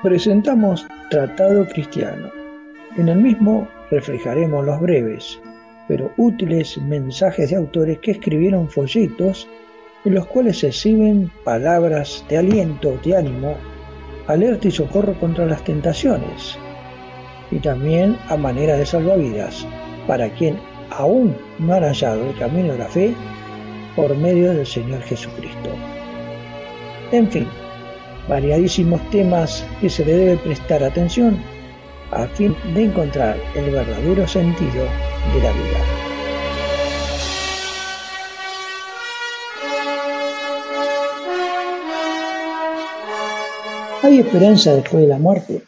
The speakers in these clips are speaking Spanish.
Presentamos Tratado Cristiano. En el mismo reflejaremos los breves, pero útiles mensajes de autores que escribieron folletos en los cuales se exhiben palabras de aliento, de ánimo, alerta y socorro contra las tentaciones, y también a manera de salvavidas para quien aún no han hallado el camino de la fe por medio del Señor Jesucristo. En fin, variadísimos temas que se le debe prestar atención a fin de encontrar el verdadero sentido de la vida. ¿Hay esperanza después de la muerte?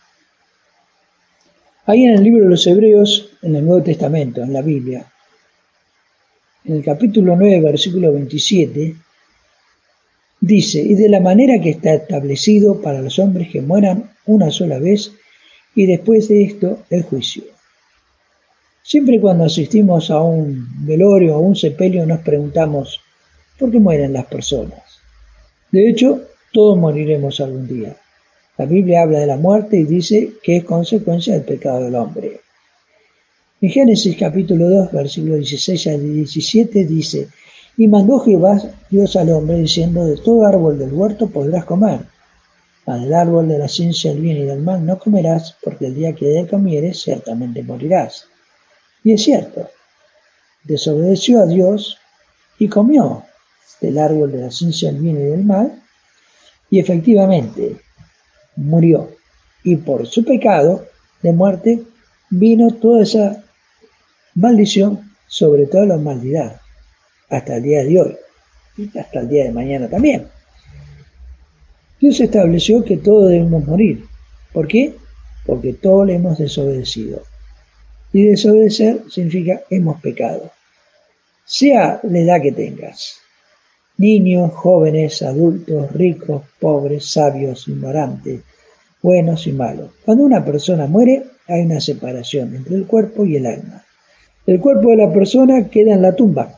Ahí en el libro de los Hebreos, en el Nuevo Testamento, en la Biblia, en el capítulo 9, versículo 27, dice: y de la manera que está establecido para los hombres que mueran una sola vez, y después de esto el juicio. Siempre cuando asistimos a un velorio o a un sepelio nos preguntamos: ¿por qué mueren las personas? De hecho, todos moriremos algún día. La Biblia habla de la muerte y dice que es consecuencia del pecado del hombre. En Génesis capítulo 2, versículos 16 al 17 dice: y mandó Jehová Dios al hombre diciendo: de todo árbol del huerto podrás comer, mas del árbol de la ciencia del bien y del mal no comerás, porque el día que de él comieres ciertamente morirás. Y es cierto, desobedeció a Dios y comió del árbol de la ciencia del bien y del mal, y efectivamente murió. Y por su pecado de muerte vino toda esa maldición sobre toda la humanidad, hasta el día de hoy, y hasta el día de mañana también. Dios estableció que todos debemos morir. ¿Por qué? Porque todos le hemos desobedecido. Y desobedecer significa hemos pecado. Sea la edad que tengas, niños, jóvenes, adultos, ricos, pobres, sabios, ignorantes, buenos y malos. Cuando una persona muere, hay una separación entre el cuerpo y el alma. El cuerpo de la persona queda en la tumba,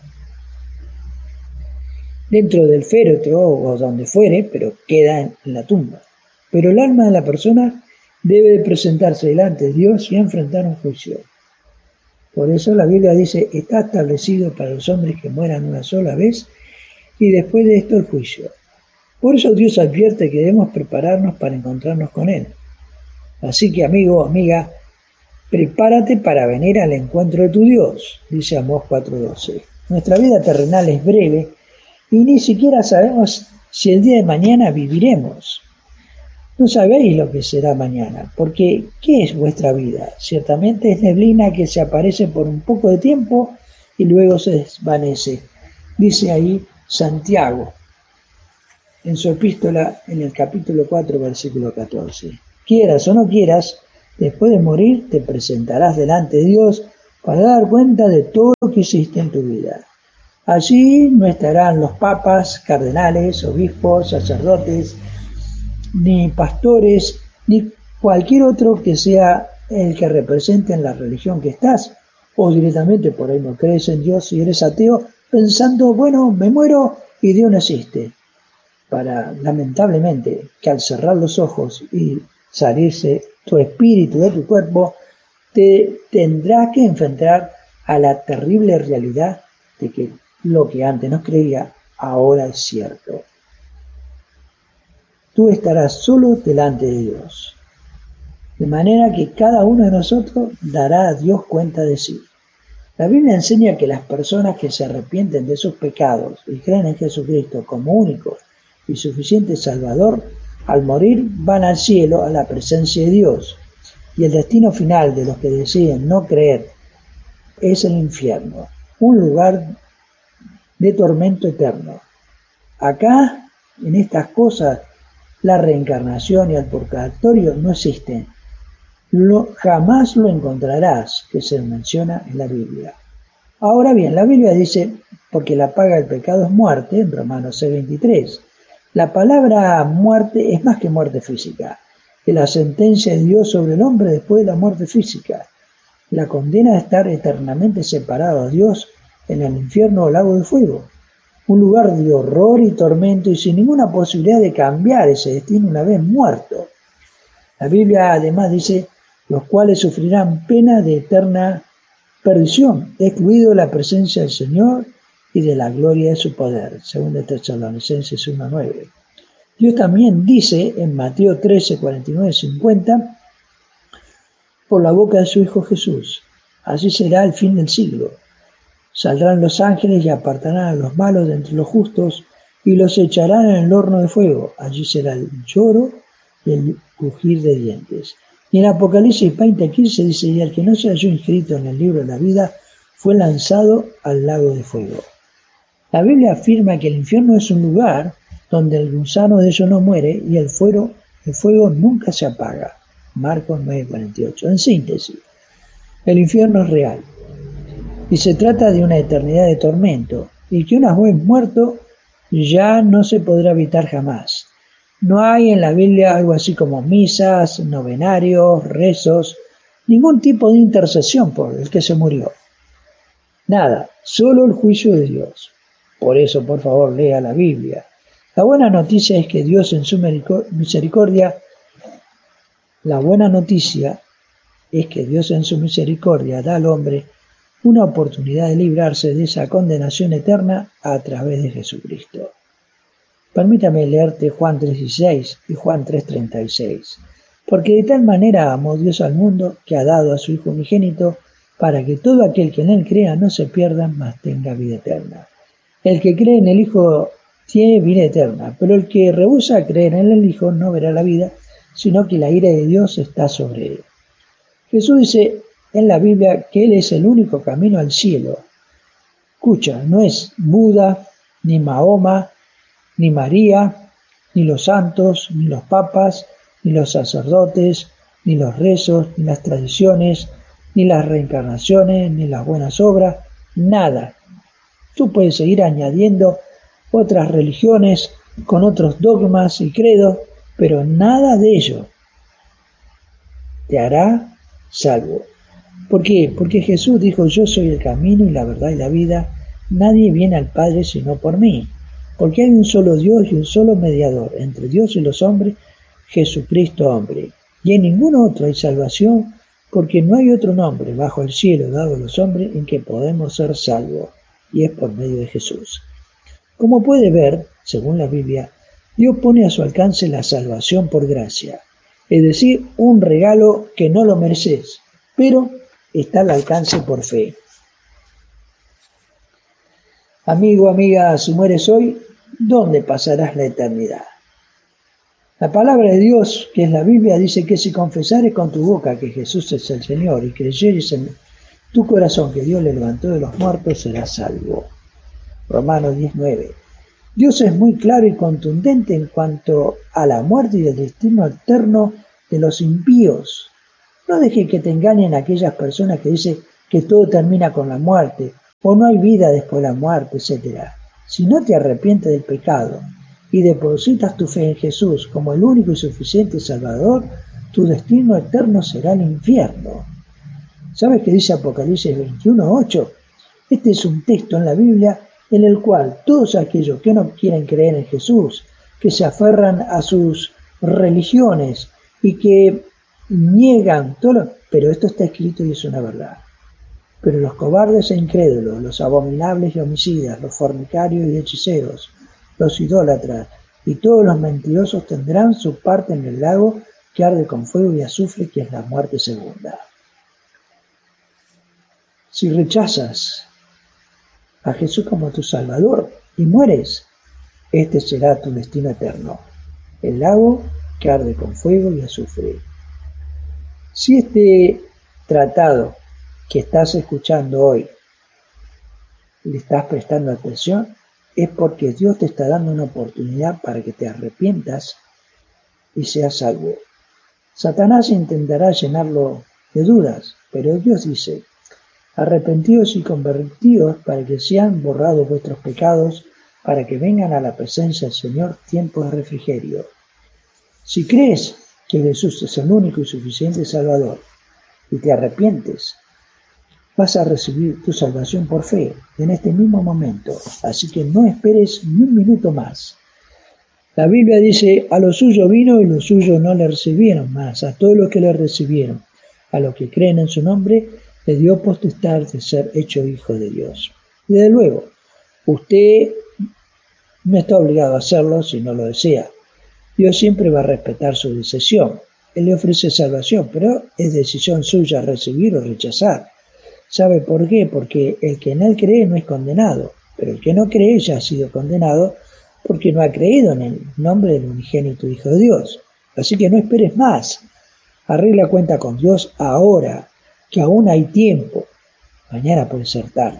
dentro del féretro o donde fuere, pero queda en la tumba. Pero el alma de la persona debe de presentarse delante de Dios y enfrentar un juicio. Por eso la Biblia dice: está establecido para los hombres que mueran una sola vez, y después de esto el juicio. Por eso Dios advierte que debemos prepararnos para encontrarnos con Él. Así que, amigo, amiga, prepárate para venir al encuentro de tu Dios, dice Amós 4:12. Nuestra vida terrenal es breve y ni siquiera sabemos si el día de mañana viviremos. No sabéis lo que será mañana, porque ¿qué es vuestra vida? Ciertamente es neblina que se aparece por un poco de tiempo y luego se desvanece. Dice ahí Santiago, en su epístola, en el capítulo 4, versículo 14. Quieras o no quieras, después de morir te presentarás delante de Dios para dar cuenta de todo lo que hiciste en tu vida. Allí no estarán los papas, cardenales, obispos, sacerdotes, ni pastores, ni cualquier otro que sea el que represente en la religión que estás, o directamente por ahí no crees en Dios y eres ateo, pensando: bueno, me muero y Dios no existe. Para, lamentablemente, que al cerrar los ojos y salirse tu espíritu de tu cuerpo, te tendrás que enfrentar a la terrible realidad de que lo que antes no creía, ahora es cierto. Tú estarás solo delante de Dios, de manera que cada uno de nosotros dará a Dios cuenta de sí. La Biblia enseña que las personas que se arrepienten de sus pecados y creen en Jesucristo como único y suficiente Salvador, al morir van al cielo, a la presencia de Dios, y el destino final de los que deciden no creer es el infierno, un lugar de tormento eterno. Acá, en estas cosas, la reencarnación y el purgatorio no existen. Jamás lo encontrarás, que se menciona en la Biblia. Ahora bien, la Biblia dice: porque la paga del pecado es muerte, en Romanos 6:23. La palabra muerte es más que muerte física, que la sentencia de Dios sobre el hombre después de la muerte física. La condena de estar eternamente separado de Dios en el infierno o lago de fuego, un lugar de horror y tormento y sin ninguna posibilidad de cambiar ese destino una vez muerto. La Biblia además dice, los cuales sufrirán pena de eterna perdición, excluido la presencia del Señor y de la gloria de su poder, según de Tesalonicenses 1:9. Dios también dice en Mateo 13, 49, 50, por la boca de su Hijo Jesús, así será el fin del siglo. Saldrán los ángeles y apartarán a los malos de entre los justos y los echarán en el horno de fuego. Allí será el lloro y el crujir de dientes. Y en Apocalipsis 20:15 dice, y el que no se halló inscrito en el libro de la vida fue lanzado al lago de fuego. La Biblia afirma que el infierno es un lugar donde el gusano de ellos no muere y el fuego nunca se apaga. Marcos 9:48. En síntesis, el infierno es real y se trata de una eternidad de tormento y que una vez muerto ya no se podrá evitar jamás. No hay en la Biblia algo así como misas, novenarios, rezos, ningún tipo de intercesión por el que se murió. Nada, solo el juicio de Dios. Por eso, por favor, lea la Biblia. La buena noticia es que Dios en su misericordia, da al hombre una oportunidad de librarse de esa condenación eterna a través de Jesucristo. Permítame leerte Juan 3:16 y Juan 3:36. Porque de tal manera amó Dios al mundo que ha dado a su Hijo unigénito para que todo aquel que en él crea no se pierda, mas tenga vida eterna. El que cree en el Hijo tiene vida eterna, pero el que rehúsa creer en el Hijo no verá la vida, sino que la ira de Dios está sobre él. Jesús dice en la Biblia que Él es el único camino al cielo. Escucha, no es Buda, ni Mahoma, ni María, ni los santos, ni los papas, ni los sacerdotes, ni los rezos, ni las tradiciones, ni las reencarnaciones, ni las buenas obras, nada. Tú puedes seguir añadiendo otras religiones con otros dogmas y credos, pero nada de ello te hará salvo. ¿Por qué? Porque Jesús dijo, yo soy el camino y la verdad y la vida, nadie viene al Padre sino por mí. Porque hay un solo Dios y un solo mediador entre Dios y los hombres, Jesucristo hombre. Y en ningún otro hay salvación, porque no hay otro nombre bajo el cielo dado a los hombres en que podemos ser salvos, y es por medio de Jesús. Como puede ver, según la Biblia, Dios pone a su alcance la salvación por gracia, es decir, un regalo que no lo mereces, pero está al alcance por fe. Amigo, amiga, si mueres hoy, ¿dónde pasarás la eternidad? La palabra de Dios, que es la Biblia, dice que si confesares con tu boca que Jesús es el Señor y creyeres en tu corazón que Dios le levantó de los muertos, serás salvo. Romanos 10:9. Dios es muy claro y contundente en cuanto a la muerte y el destino eterno de los impíos. No dejes que te engañen aquellas personas que dicen que todo termina con la muerte o no hay vida después de la muerte, etc. Si no te arrepientes del pecado y depositas tu fe en Jesús como el único y suficiente Salvador, tu destino eterno será el infierno. ¿Sabes qué dice Apocalipsis 21:8? Este es un texto en la Biblia en el cual todos aquellos que no quieren creer en Jesús, que se aferran a sus religiones y que niegan todo, pero esto está escrito y es una verdad. Pero los cobardes e incrédulos, los abominables y homicidas, los fornicarios y hechiceros, los idólatras y todos los mentirosos tendrán su parte en el lago que arde con fuego y azufre, que es la muerte segunda. Si rechazas a Jesús como tu Salvador y mueres, este será tu destino eterno, el lago que arde con fuego y azufre. Si este tratado que estás escuchando hoy le estás prestando atención, es porque Dios te está dando una oportunidad para que te arrepientas y seas salvo. Satanás intentará llenarlo de dudas, pero Dios dice, arrepentidos y convertidos para que sean borrados vuestros pecados, para que vengan a la presencia del Señor tiempos de refrigerio. Si crees que Jesús es el único y suficiente Salvador y te arrepientes, vas a recibir tu salvación por fe en este mismo momento, así que no esperes ni un minuto más. La Biblia dice, a lo suyo vino y los suyos no le recibieron, más a todos los que le recibieron, a los que creen en su nombre, le dio potestad de ser hecho hijo de Dios. Y desde luego, usted no está obligado a hacerlo si no lo desea. Dios siempre va a respetar su decisión. Él le ofrece salvación, pero es decisión suya recibir o rechazar. ¿Sabe por qué? Porque el que en él cree no es condenado, pero el que no cree ya ha sido condenado porque no ha creído en el nombre del unigénito Hijo de Dios. Así que no esperes más. Arregla cuenta con Dios ahora, que aún hay tiempo. Mañana puede ser tarde.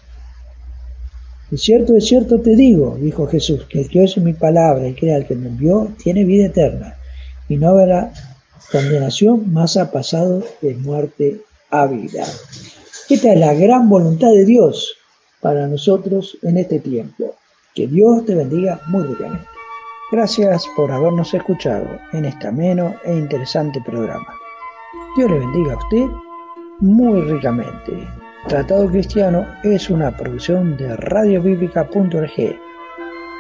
De cierto te digo, dijo Jesús, que el que oye mi palabra y crea al que me envió, tiene vida eterna, y no habrá condenación, mas ha pasado de muerte a vida. Esta es la gran voluntad de Dios para nosotros en este tiempo. Que Dios te bendiga muy ricamente. Gracias por habernos escuchado en este ameno e interesante programa. Dios le bendiga a usted muy ricamente. Tratado Cristiano es una producción de radiobiblica.org.